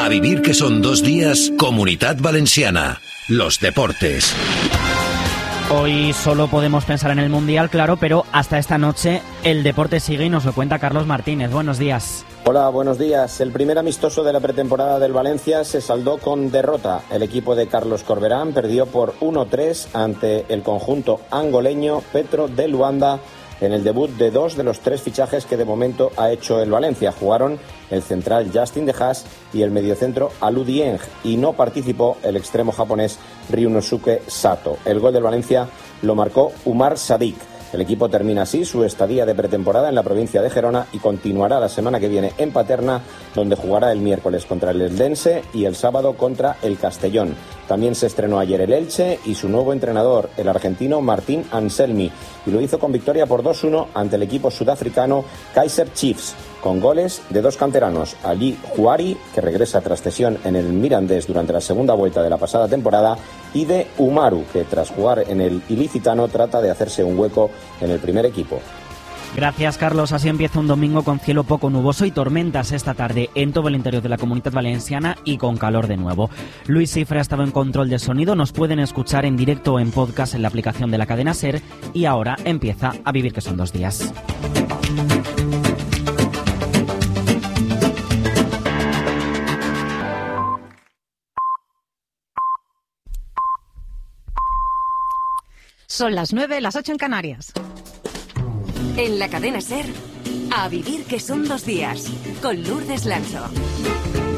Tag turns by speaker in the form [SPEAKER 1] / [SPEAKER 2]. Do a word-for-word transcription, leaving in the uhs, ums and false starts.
[SPEAKER 1] A vivir que son dos días, Comunitat Valenciana. Los deportes.
[SPEAKER 2] Hoy solo podemos pensar en el Mundial, claro, pero hasta esta noche el deporte sigue y nos lo cuenta Carlos Martínez. Buenos días.
[SPEAKER 3] Hola, buenos días. El primer amistoso de la pretemporada del Valencia se saldó con derrota. El equipo de Carlos Corberán perdió por uno tres ante el conjunto angoleño Petro de Luanda en el debut de dos de los tres fichajes que de momento ha hecho el Valencia. Jugaron el central Justin De Haas y el mediocentro Alou Dieng, y no participó el extremo japonés Ryunosuke Sato. El gol del Valencia lo marcó Umar Sadik. El equipo termina así su estadía de pretemporada en la provincia de Gerona y continuará la semana que viene en Paterna, donde jugará el miércoles contra el Eldense y el sábado contra el Castellón. También se estrenó ayer el Elche y su nuevo entrenador, el argentino Martín Anselmi, y lo hizo con victoria por dos uno ante el equipo sudafricano Kaizer Chiefs, con goles de dos canteranos, Ali Juari, que regresa tras cesión en el Mirandés durante la segunda vuelta de la pasada temporada, y de Umaru, que tras jugar en el ilicitano trata de hacerse un hueco en el primer equipo.
[SPEAKER 2] Gracias, Carlos. Así empieza un domingo con cielo poco nuboso y tormentas esta tarde en todo el interior de la Comunitat Valenciana y con calor de nuevo. Luis Cifre ha estado en control de sonido. Nos pueden escuchar en directo o en podcast en la aplicación de la cadena SER, y ahora empieza A vivir que son dos días.
[SPEAKER 4] Son las nueve, las ocho en Canarias.
[SPEAKER 5] En la cadena SER, A vivir que son dos días, con Lourdes Lancho.